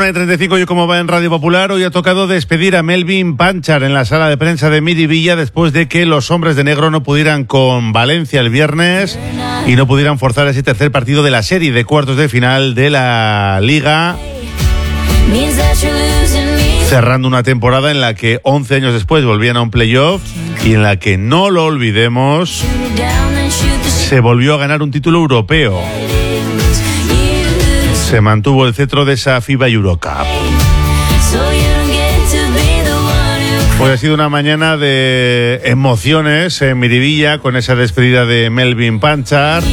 1:35, yo como va en Radio Popular, hoy ha tocado despedir a Melvin Panchar en la sala de prensa de Miribilla después de que los hombres de negro no pudieran con Valencia el viernes y no pudieran forzar ese tercer partido de la serie de cuartos de final de la Liga, cerrando una temporada en la que 11 años después volvían a un playoff y en la que, no lo olvidemos, se volvió a ganar un título europeo. Se mantuvo el cetro de esa FIBA Eurocup. Hoy ha sido una mañana de emociones en Miribilla con esa despedida de Melvin Panchar,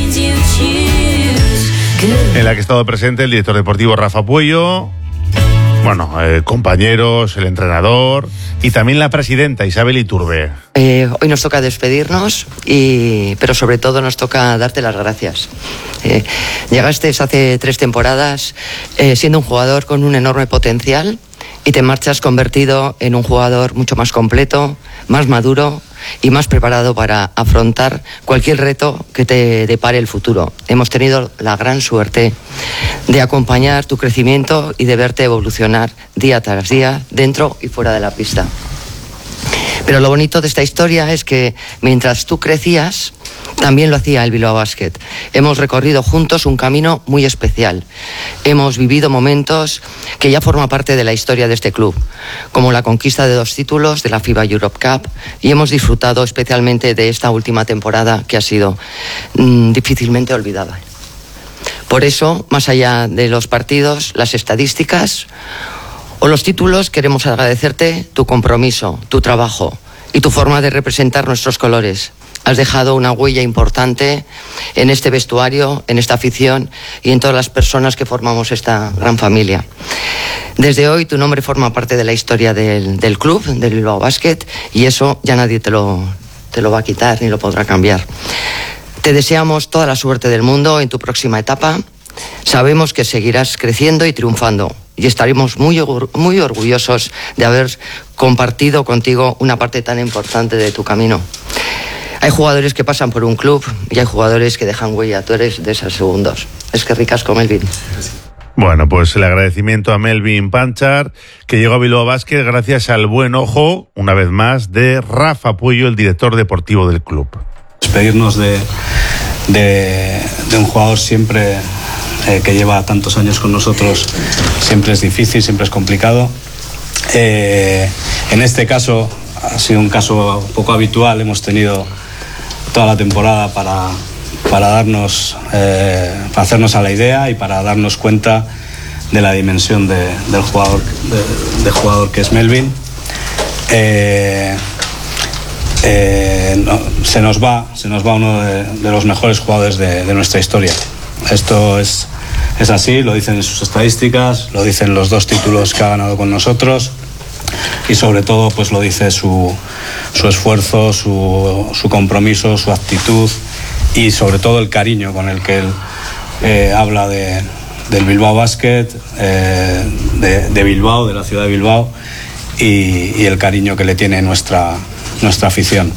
en la que ha estado presente el director deportivo Rafa Puello, compañeros, el entrenador y también la presidenta Isabel Iturbe. Hoy nos toca despedirnos, pero sobre todo nos toca darte las gracias. Llegaste hace 3 temporadas siendo un jugador con un enorme potencial y te marchas convertido en un jugador mucho más completo, más maduro y más preparado para afrontar cualquier reto que te depare el futuro. Hemos tenido la gran suerte de acompañar tu crecimiento y de verte evolucionar día tras día, dentro y fuera de la pista. Pero lo bonito de esta historia es que mientras tú crecías, también lo hacía el Bilbao Basket. Hemos recorrido juntos un camino muy especial. Hemos vivido momentos que ya forman parte de la historia de este club, como la conquista de 2 títulos de la FIBA Eurocup, y hemos disfrutado especialmente de esta última temporada que ha sido difícilmente olvidada. Por eso, más allá de los partidos, las estadísticas o los títulos, queremos agradecerte tu compromiso, tu trabajo y tu forma de representar nuestros colores. Has dejado una huella importante en este vestuario, en esta afición y en todas las personas que formamos esta gran familia. Desde hoy tu nombre forma parte de la historia del club, del Bilbao Basket, y eso ya nadie te lo va a quitar ni lo podrá cambiar. Te deseamos toda la suerte del mundo en tu próxima etapa. Sabemos que seguirás creciendo y triunfando y estaremos muy orgullosos de haber compartido contigo una parte tan importante de tu camino. Hay jugadores que pasan por un club y hay jugadores que dejan huella. Tú eres de esos segundos. Es que ricasco, Melvin. Bueno, pues el agradecimiento a Melvin Panchar, que llegó a Bilbao Basket gracias al buen ojo, una vez más, de Rafa Puello, el director deportivo del club. Despedirnos de un jugador siempre que lleva tantos años con nosotros siempre es difícil, siempre es complicado. En este caso ha sido un caso poco habitual. Hemos tenido toda la temporada para darnos, para hacernos a la idea y para darnos cuenta de la dimensión del jugador que es Melvin. Se nos va uno de los mejores jugadores de nuestra historia. Esto es así, lo dicen sus estadísticas, lo dicen los 2 títulos que ha ganado con nosotros y sobre todo pues lo dice su esfuerzo, su compromiso, su actitud y sobre todo el cariño con el que él habla del Bilbao Basket, de Bilbao, de la ciudad de Bilbao y el cariño que le tiene nuestra afición.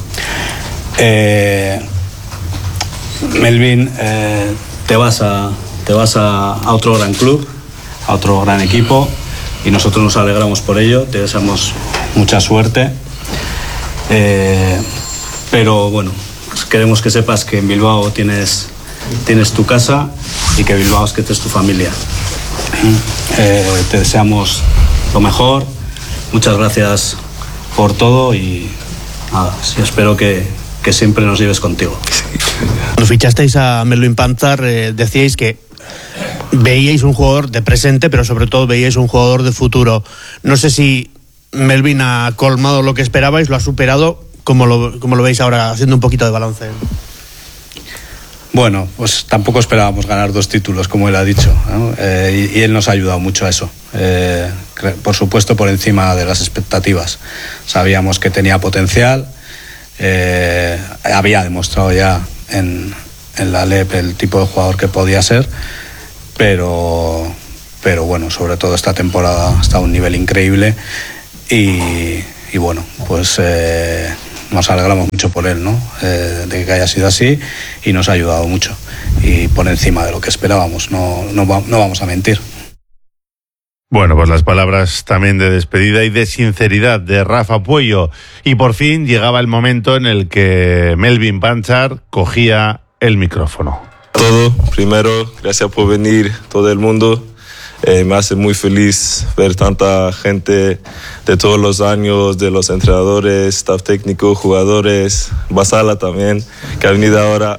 Melvin, te vas a otro gran club, a otro gran equipo y nosotros nos alegramos por ello, te deseamos mucha suerte, pero bueno, queremos que sepas que en Bilbao tienes tu casa y que Bilbao Basket es tu familia. Te deseamos lo mejor, muchas gracias por todo y nada, sí, espero que siempre nos lleves contigo. Cuando fichasteis a Melvin Panchar, decíais que veíais un jugador de presente, pero sobre todo veíais un jugador de futuro. No sé si Melvin ha colmado lo que esperabais, lo ha superado. ¿Cómo lo veis ahora, haciendo un poquito de balance? Bueno, pues tampoco esperábamos ganar 2 títulos, como él ha dicho, ¿no? Y él nos ha ayudado mucho a eso. Por supuesto, por encima de las expectativas. Sabíamos que tenía potencial, había demostrado ya en la LEP el tipo de jugador que podía ser, pero bueno, sobre todo esta temporada está a un nivel increíble y bueno, pues nos alegramos mucho por él, ¿no? De que haya sido así y nos ha ayudado mucho y por encima de lo que esperábamos, no vamos a mentir. Bueno, pues las palabras también de despedida y de sinceridad de Rafa Puello. Y por fin llegaba el momento en el que Melvin Panchar cogía el micrófono. Primero, gracias por venir todo el mundo. Me hace muy feliz ver tanta gente de todos los años, de los entrenadores, staff técnico, jugadores, Basala también, que ha venido ahora.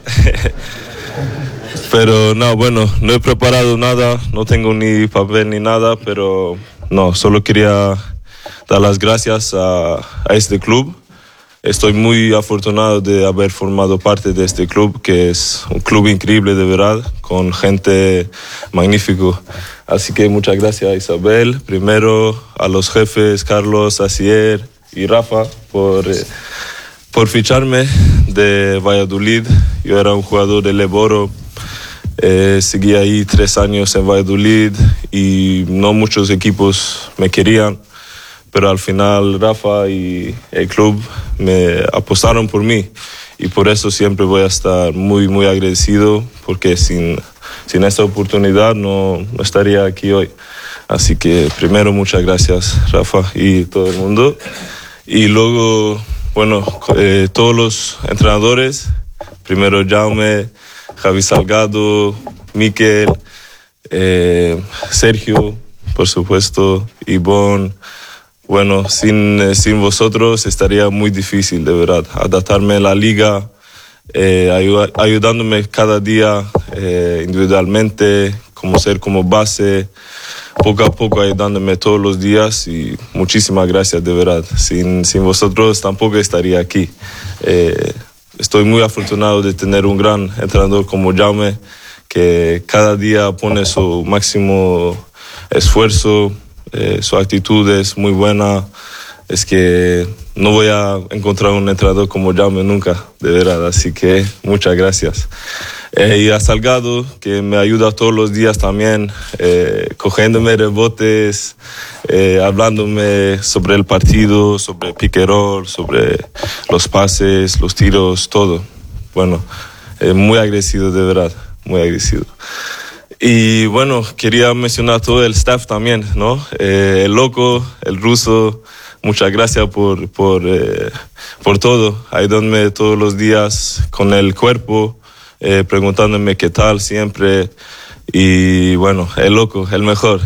Pero no, bueno, no he preparado nada, no tengo ni papel ni nada, pero no, solo quería dar las gracias a este club. Estoy muy afortunado de haber formado parte de este club, que es un club increíble de verdad, con gente magnífico. Así que muchas gracias, Isabel. Primero a los jefes, Carlos, Asier y Rafa, por ficharme de Valladolid. Yo era un jugador de Leboro. Seguí ahí 3 años en Valladolid y no muchos equipos me querían. Pero al final Rafa y el club me apostaron por mí y por eso siempre voy a estar muy, muy agradecido, porque sin esta oportunidad no estaría aquí hoy. Así que primero muchas gracias, Rafa y todo el mundo. Y luego, bueno, todos los entrenadores, primero Jaume, Javi Salgado, Miquel, Sergio, por supuesto, Ivonne. Bueno, sin vosotros estaría muy difícil, de verdad, adaptarme a la liga, ayudándome cada día individualmente, como base, poco a poco ayudándome todos los días, y muchísimas gracias, de verdad. Sin vosotros tampoco estaría aquí. Estoy muy afortunado de tener un gran entrenador como Jaume, que cada día pone su máximo esfuerzo. Su actitud es muy buena. Es que no voy a encontrar un entrenador como Jaume nunca, de verdad. Así que muchas gracias. Y a Salgado, que me ayuda todos los días también, cogiéndome rebotes, hablándome sobre el partido, sobre pick and roll, sobre los pases, los tiros, todo. Bueno, muy agradecido, de verdad, muy agradecido. Y bueno, quería mencionar todo el staff también, ¿no? El loco, el ruso, muchas gracias por todo. Ayudándome todos los días con el cuerpo, preguntándome qué tal siempre. Y bueno, el loco, el mejor.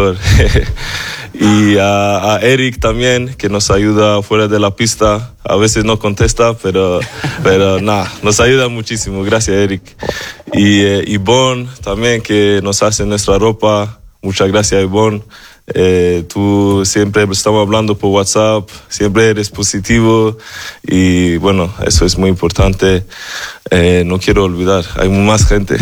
Y a Eric también, que nos ayuda fuera de la pista. A veces no contesta, pero nada, nos ayuda muchísimo. Gracias, Eric. Y Ivonne también, que nos hace nuestra ropa. Muchas gracias, Ivonne. Tú siempre estamos hablando por WhatsApp, siempre eres positivo y bueno, eso es muy importante. No quiero olvidar, hay más gente.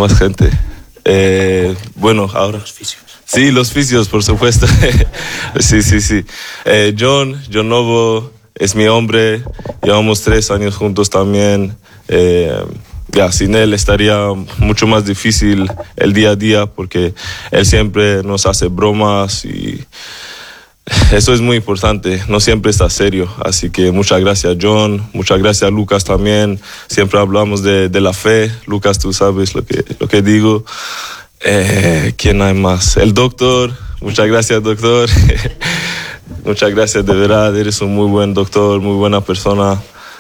Bueno, ahora los fisios. Sí, los fisios, por supuesto. Sí. John Novo es mi hombre, llevamos 3 años juntos también. Sin él estaría mucho más difícil el día a día, porque él siempre nos hace bromas y eso es muy importante, no siempre está serio. Así que muchas gracias, John, muchas gracias, Lucas también. Siempre hablamos de la fe. Lucas, tú sabes lo que digo. ¿Quién hay más? El doctor, muchas gracias, doctor. Muchas gracias, de verdad, eres un muy buen doctor, muy buena persona.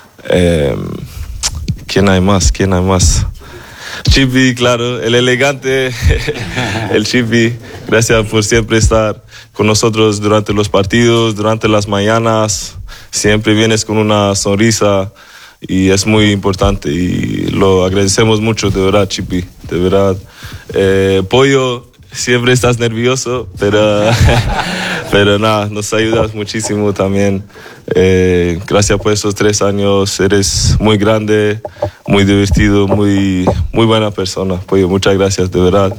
¿Quién hay más? Chippy, claro, el elegante, el Chippy. Gracias por siempre estar con nosotros durante los partidos, durante las mañanas. Siempre vienes con una sonrisa y es muy importante y lo agradecemos mucho, de verdad, Chippy, de verdad. Pollo, siempre estás nervioso, pero nada, nos ayudas muchísimo también. Gracias por esos 3 años, eres muy grande, muy divertido, muy buena persona. Pollo, muchas gracias, de verdad.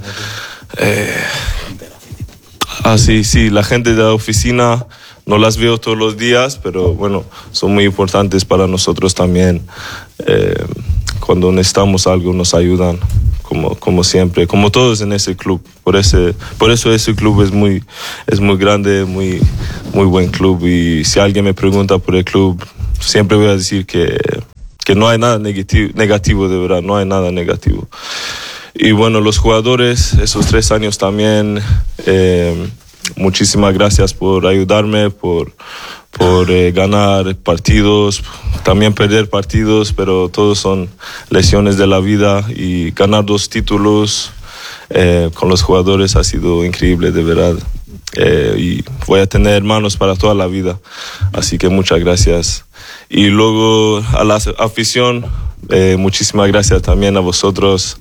Sí, la gente de la oficina no las veo todos los días, pero bueno, son muy importantes para nosotros también. Cuando necesitamos algo nos ayudan, como siempre, como todos en ese club. Por eso ese club es muy grande, muy buen club. Y si alguien me pregunta por el club, siempre voy a decir que no hay nada negativo, de verdad, no hay nada negativo. Y bueno, los jugadores, esos 3 años también, muchísimas gracias por ayudarme, por ganar partidos, también perder partidos, pero todos son lecciones de la vida, y ganar 2 títulos con los jugadores ha sido increíble, de verdad. Y voy a tener hermanos para toda la vida, así que muchas gracias. Y luego a la afición, muchísimas gracias también a vosotros.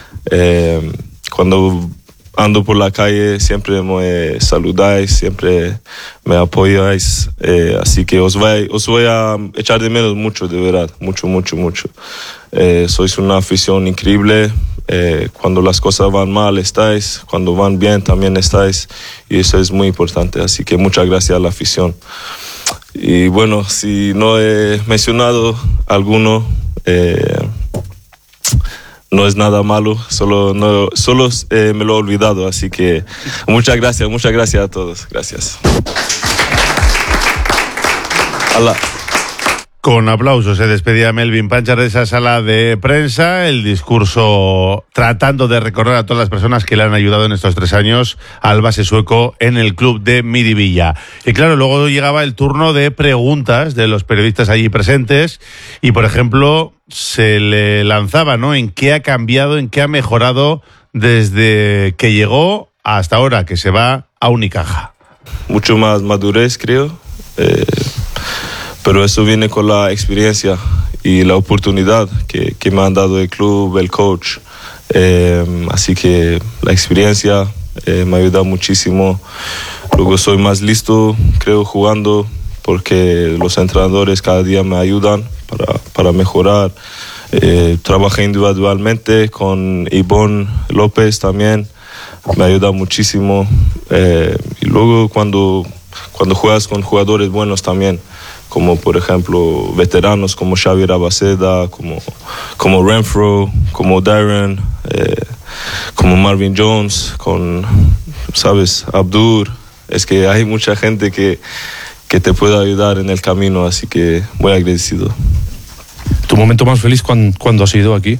Cuando ando por la calle siempre me saludáis, siempre me apoyáis, así que os voy a echar de menos mucho, de verdad, mucho. Sois una afición increíble. Cuando las cosas van mal estáis, cuando van bien también estáis, y eso es muy importante, así que muchas gracias a la afición. Y bueno, si no he mencionado alguno, no es nada malo, solo me lo he olvidado, así que muchas gracias a todos, gracias. Con aplausos se despedía Melvin Panchar de esa sala de prensa, el discurso tratando de recordar a todas las personas que le han ayudado en estos 3 años al base sueco en el club de Miribilla. Y claro, luego llegaba el turno de preguntas de los periodistas allí presentes y, por ejemplo, se le lanzaba, ¿no?, en qué ha cambiado, en qué ha mejorado desde que llegó hasta ahora, que se va a Unicaja. Mucho más madurez, creo. Pero eso viene con la experiencia y la oportunidad que me han dado el club, el coach. Así que la experiencia me ayuda muchísimo. Luego soy más listo, creo, jugando, porque los entrenadores cada día me ayudan para mejorar. Trabajé individualmente con Ivonne López también, me ayuda muchísimo. Y luego cuando juegas con jugadores buenos también, como por ejemplo veteranos como Xavier Abaceda, como Renfro, como Darren, como Marvin Jones, ¿sabes? Abdur. Es que hay mucha gente que te puede ayudar en el camino, así que muy agradecido. ¿Tu momento más feliz cuando has ido aquí?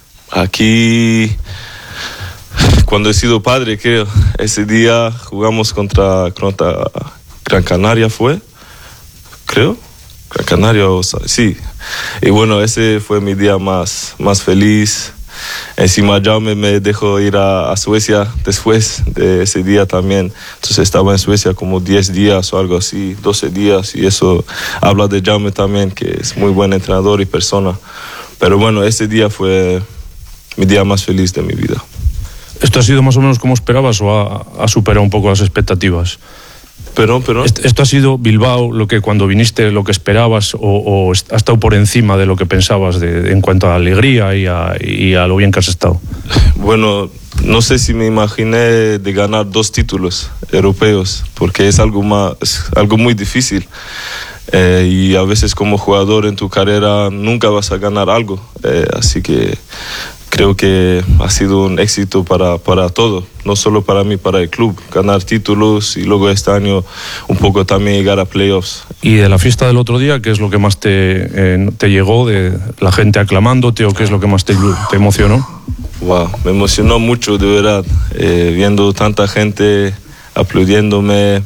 Aquí, cuando he sido padre, creo. Ese día jugamos contra Gran Canaria, ¿fue? Creo. Gran Canaria, sí. Y bueno, ese fue mi día más feliz. Encima Jaume me dejó ir a Suecia después de ese día también. Entonces estaba en Suecia como 10 días o algo así, 12 días. Y eso habla de Jaume también, que es muy buen entrenador y persona. Pero bueno, ese día fue mi día más feliz de mi vida. ¿Esto ha sido más o menos como esperabas o ha superado un poco las expectativas? Perdón. ¿Esto ha sido Bilbao lo que cuando viniste lo que esperabas o ha estado por encima de lo que pensabas en cuanto a alegría y a lo bien que has estado? Bueno, no sé si me imaginé de ganar 2 títulos europeos, porque es algo muy difícil. Y a veces como jugador en tu carrera nunca vas a ganar algo. Así que creo que ha sido un éxito para todo, no solo para mí, para el club, ganar títulos y luego este año un poco también llegar a playoffs. ¿Y de la fiesta del otro día, qué es lo que más te llegó, de la gente aclamándote, o qué es lo que más te emocionó? Wow, me emocionó mucho, de verdad, viendo tanta gente aplaudiéndome.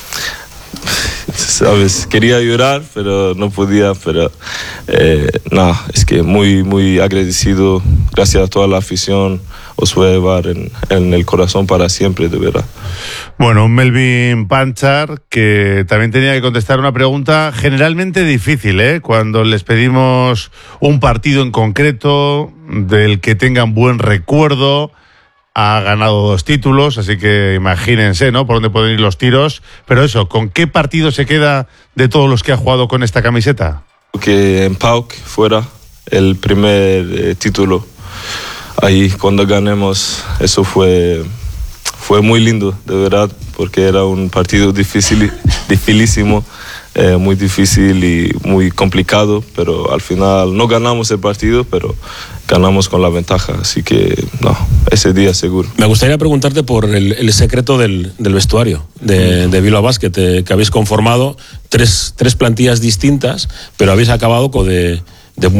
¿Sabes? Quería llorar, pero no podía, pero es que muy agradecido. Gracias a toda la afición, os voy a llevar en el corazón para siempre, de verdad. Bueno, un Melvin Panchar que también tenía que contestar una pregunta generalmente difícil, cuando les pedimos un partido en concreto del que tengan buen recuerdo. Ha ganado 2 títulos, así que imagínense, ¿no?, por dónde pueden ir los tiros. Pero eso, ¿con qué partido se queda de todos los que ha jugado con esta camiseta? Que en PAOK fuera el primer título. Ahí cuando ganemos, eso fue muy lindo, de verdad, porque era un partido dificilísimo, muy difícil y muy complicado, pero al final no ganamos el partido, pero ganamos con la ventaja, así que ese día seguro. Me gustaría preguntarte por el secreto del vestuario de Bilbao Basket, que habéis conformado tres plantillas distintas, pero habéis acabado